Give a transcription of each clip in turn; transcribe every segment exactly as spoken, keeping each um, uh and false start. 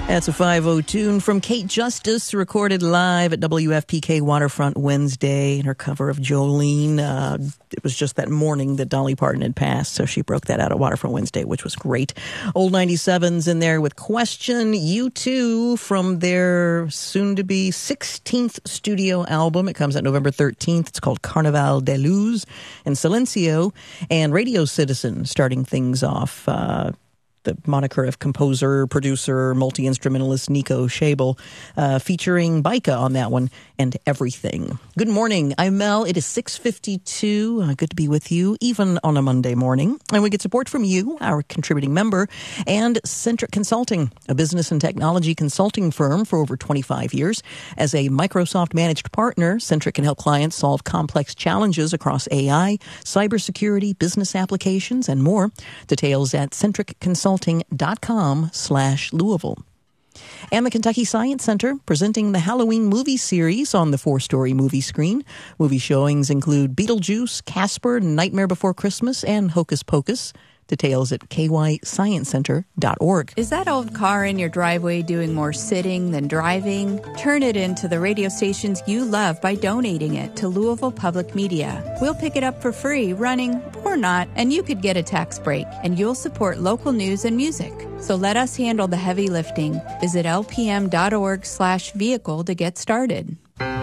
That's a five oh tune from Kate Justice, recorded live at W F P K Waterfront Wednesday in her cover of Jolene. Uh, it was just that morning that Dolly Parton had passed, so she broke that out at Waterfront Wednesday, which was great. Old ninety-sevens in there with Question. U two from their soon-to-be sixteenth studio album. It comes out November thirteenth. It's called Carnaval de Luz. And Silencio and Radio Citizen starting things off. Uh, the moniker of composer, producer, multi-instrumentalist Nico Schabel, uh, featuring Baika on that one and Everything. Good morning. I'm Mel. It is six fifty-two. Uh, good to be with you, even on a Monday morning. And we get support from you, our contributing member, and Centric Consulting, a business and technology consulting firm for over twenty-five years. As a Microsoft-managed partner, Centric can help clients solve complex challenges across A I, cybersecurity, business applications, and more. Details at centric consulting dot com slash Louisville. And the Kentucky Science Center presenting the Halloween movie series on the four-story movie screen. Movie showings include Beetlejuice, Casper, Nightmare Before Christmas, and Hocus Pocus. Details at k y science center dot org. Is that old car in your driveway doing more sitting than driving? Turn it into the radio stations you love by donating it to Louisville Public Media. We'll pick it up for free, running or not, and you could get a tax break, and you'll support local news and music. So let us handle the heavy lifting. Visit l p m dot org slash vehicle to get started.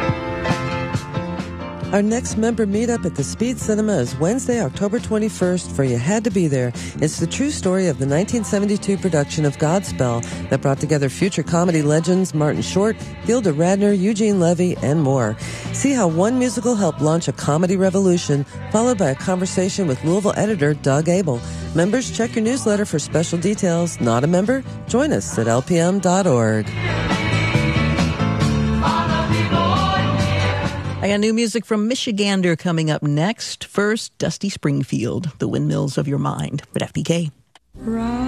Our next member meetup at the Speed Cinema is Wednesday, October twenty-first, for You Had to Be There. It's the true story of the nineteen seventy-two production of Godspell that brought together future comedy legends Martin Short, Gilda Radner, Eugene Levy, and more. See how one musical helped launch a comedy revolution, followed by a conversation with Louisville editor Doug Abel. Members, check your newsletter for special details. Not a member? Join us at l p m dot org. I got new music from Michigander coming up next. First, Dusty Springfield, The Windmills of Your Mind, at F P K.